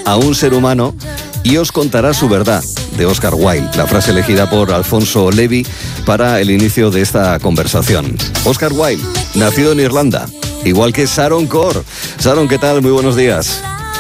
a un ser humano y os contará su verdad, de Oscar Wilde, la frase elegida por Alfonso Levy para el inicio de esta conversación. Oscar Wilde, nacido en Irlanda, igual que Sharon Corr. Sharon, ¿qué tal? Muy buenos días.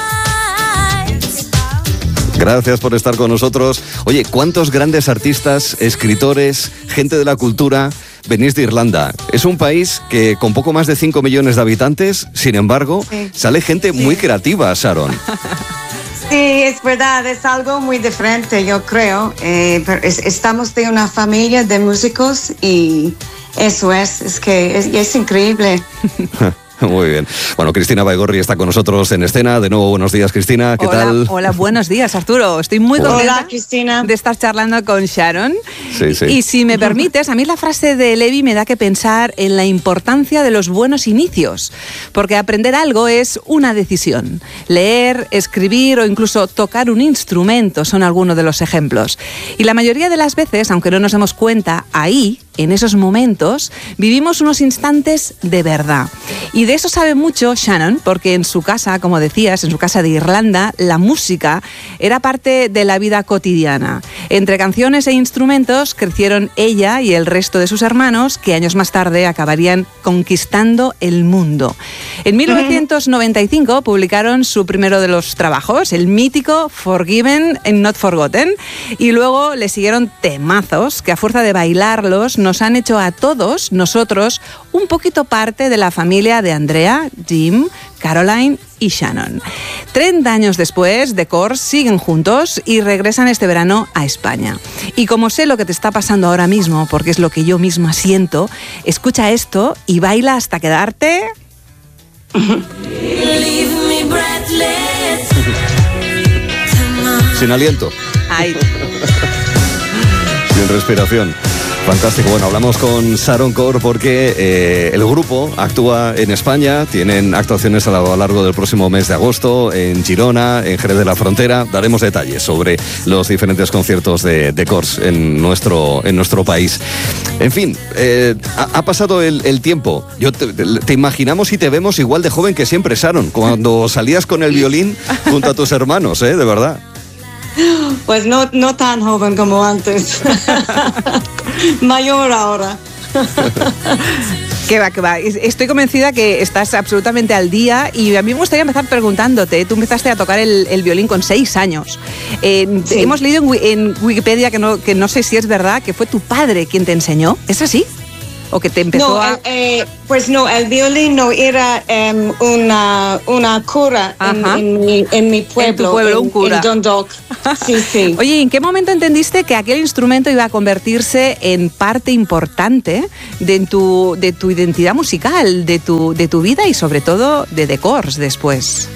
Gracias por estar con nosotros. Oye, ¿cuántos grandes artistas, escritores, gente de la cultura venís de Irlanda? Es un país que con poco más de 5 millones de habitantes, sin embargo, sale gente muy creativa, Sharon. Sí, es verdad, es algo muy diferente, yo creo. Estamos de una familia de músicos y eso es que es increíble. Muy bien. Bueno, Cristina Baigorri está con nosotros en escena. De nuevo, buenos días, Cristina. ¿Qué tal? Hola, buenos días, Arturo. Estoy muy contenta de estar charlando con Sharon. Sí. Y si me permites, a mí la frase de Levy me da que pensar en la importancia de los buenos inicios, porque aprender algo es una decisión. Leer, escribir o incluso tocar un instrumento son algunos de los ejemplos. Y la mayoría de las veces, aunque no nos demos cuenta, ahí, en esos momentos, vivimos unos instantes de verdad. Y de eso sabe mucho Shannon, porque en su casa, como decías, en su casa de Irlanda, la música era parte de la vida cotidiana. Entre canciones e instrumentos crecieron ella y el resto de sus hermanos, que años más tarde acabarían conquistando el mundo. En 1995 publicaron su primero de los trabajos, el mítico Forgiven and Not Forgotten, y luego le siguieron temazos que a fuerza de bailarlos nos han hecho a todos nosotros un poquito parte de la familia de Andrea, Jim, Caroline y Shannon. 30 años después, The Corrs siguen juntos y regresan este verano a España. Y como sé lo que te está pasando ahora mismo, porque es lo que yo misma siento, escucha esto y baila hasta quedarte... Sin aliento. Ay. Sin respiración. Fantástico. Bueno, hablamos con Sharon Corr porque el grupo actúa en España, tienen actuaciones a lo largo del próximo mes de agosto en Girona, en Jerez de la Frontera. Daremos detalles sobre los diferentes conciertos de Corrs en nuestro país. En fin, ha pasado el tiempo. Te imaginamos y te vemos igual de joven que siempre, Sharon, cuando salías con el violín junto a tus hermanos, de verdad. Pues no tan joven como antes. Mayor ahora. Que va. Estoy convencida que estás absolutamente al día y a mí me gustaría empezar preguntándote. Tú empezaste a tocar el violín con 6 años. Sí. Hemos leído en Wikipedia que no sé si es verdad, que fue tu padre quien te enseñó. ¿Es así? ¿O que te empezó pues no, el violín no era una cura en mi pueblo. En tu pueblo, un cura. En Dundalk. Sí. Oye, ¿en qué momento entendiste que aquel instrumento iba a convertirse en parte importante de tu identidad musical, de tu vida y sobre todo de The Corrs después?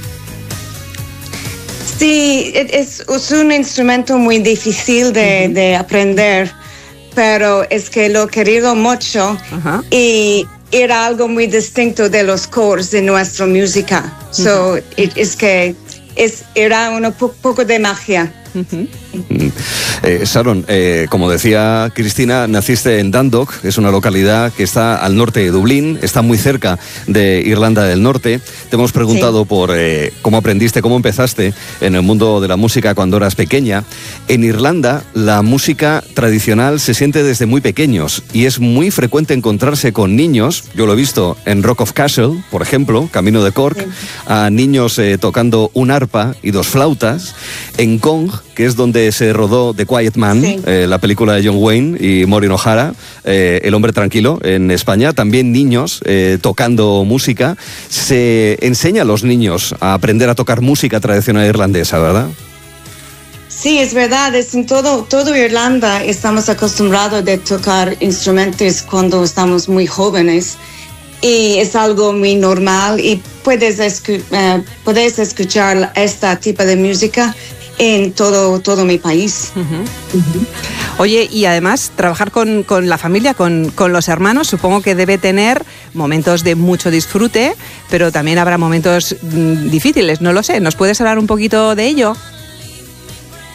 Sí, es un instrumento muy difícil de aprender, pero es que lo he querido mucho y era algo muy distinto de los Corrs de nuestra música. Es que era un poco de magia. Sharon, como decía Cristina, naciste en Dundalk, es una localidad que está al norte de Dublín, está muy cerca de Irlanda del Norte. Te hemos preguntado por cómo aprendiste, cómo empezaste en el mundo de la música cuando eras pequeña. En Irlanda, la música tradicional se siente desde muy pequeños y es muy frecuente encontrarse con niños, yo lo he visto en Rock of Castle, por ejemplo, Camino de Cork, a niños tocando un arpa y 2 flautas. En Kong, que es donde se rodó The Quiet Man, la película de John Wayne y Maureen O'Hara, El hombre tranquilo, en España, también niños tocando música. Se enseña a los niños a aprender a tocar música tradicional irlandesa, ¿verdad? Sí, es verdad, es en todo Irlanda estamos acostumbrados a tocar instrumentos cuando estamos muy jóvenes y es algo muy normal y puedes escuchar este tipo de música en todo mi país. Oye, y además trabajar con la familia, con los hermanos, supongo que debe tener momentos de mucho disfrute, pero también habrá momentos difíciles, no lo sé. ¿Nos puedes hablar un poquito de ello? Sí,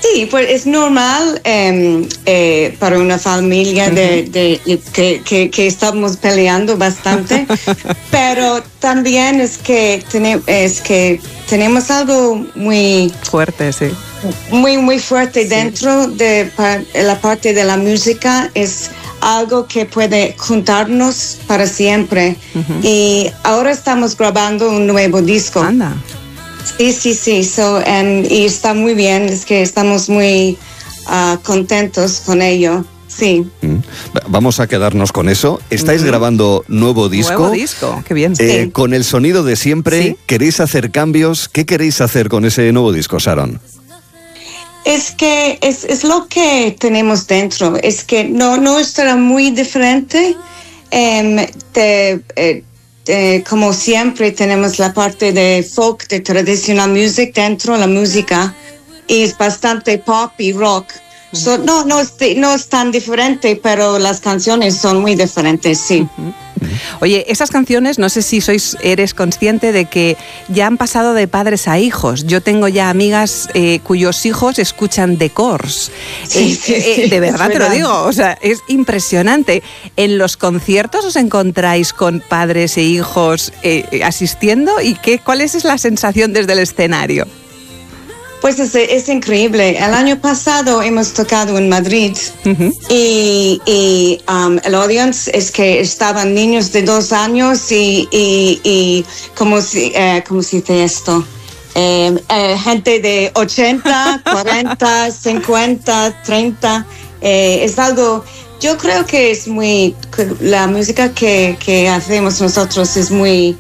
Sí, pues es normal para una familia que estamos peleando bastante, pero también es que tenemos algo muy fuerte, sí. Muy fuerte dentro de la parte de la música. Es algo que puede juntarnos para siempre. Y ahora estamos grabando un nuevo disco. Anda. Sí. Y está muy bien, es que estamos muy contentos con ello. Sí. Vamos a quedarnos con eso. ¿Estáis grabando nuevo disco? Nuevo disco, qué bien. Sí. Con el sonido de siempre. ¿Sí? ¿Queréis hacer cambios? ¿Qué queréis hacer con ese nuevo disco, Sharon? Es que es lo que tenemos dentro. Es que no estará muy diferente. Como siempre tenemos la parte de folk, de traditional music dentro, la música, y es bastante pop y rock. No es tan diferente, pero las canciones son muy diferentes, sí. Oye, esas canciones, no sé si eres consciente de que ya han pasado de padres a hijos. Yo tengo ya amigas cuyos hijos escuchan The Corrs. Sí, de verdad te lo digo, o sea, es impresionante. ¿En los conciertos os encontráis con padres e hijos asistiendo? ¿Y cuál es la sensación desde el escenario? Pues es increíble. El año pasado hemos tocado en Madrid y el audience es que estaban niños de 2 años y ¿cómo se dice esto? Gente de 80, 40, 50, 30. Es algo, yo creo que la música que hacemos nosotros es muy...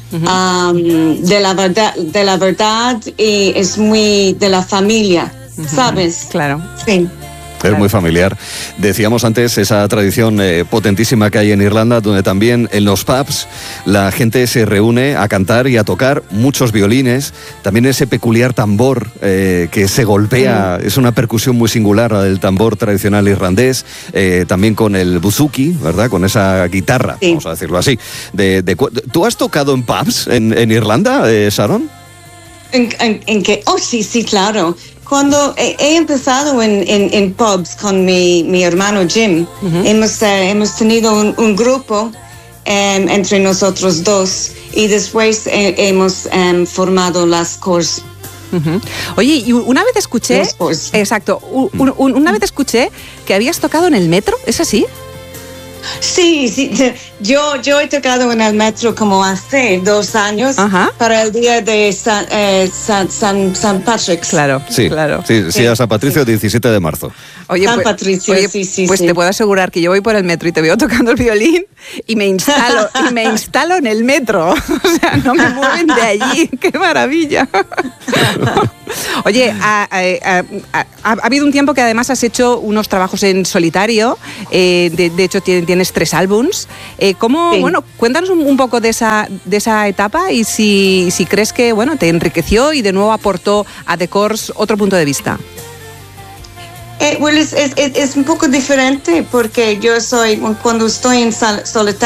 de la verdad y es muy de la familia, ¿sabes? Claro. Sí. Es muy familiar. Decíamos antes esa tradición potentísima que hay en Irlanda, donde también en los pubs la gente se reúne a cantar y a tocar, muchos violines, también ese peculiar tambor que se golpea, es una percusión muy singular, la del tambor tradicional irlandés, también con el buzuki, ¿verdad? Con esa guitarra, vamos a decirlo así. ¿Tú has tocado en pubs en Irlanda, Sharon? ¿En qué? Oh, sí, claro. Cuando he empezado en pubs con mi hermano Jim, hemos tenido un grupo entre nosotros dos y después hemos formado las Corrs. Oye, y una vez escuché, exacto, una vez escuché que habías tocado en el metro, ¿es así? Sí, yo he tocado en el metro como hace 2 años para el día de San Patrick's. Claro, sí, claro. Sí, a San Patricio, 17 de marzo. San Patricio, sí. Pues te puedo asegurar que yo voy por el metro y te veo tocando el violín y me instalo en el metro. O sea, no me mueven de allí. ¡Qué maravilla! Oye, ha habido un tiempo que además has hecho unos trabajos en solitario. De hecho, tienes 3 álbums. Bueno, cuéntanos un poco de esa etapa y si crees que te enriqueció y de nuevo aportó a The Corrs otro punto de vista. Well, es un poco diferente porque cuando estoy en solitario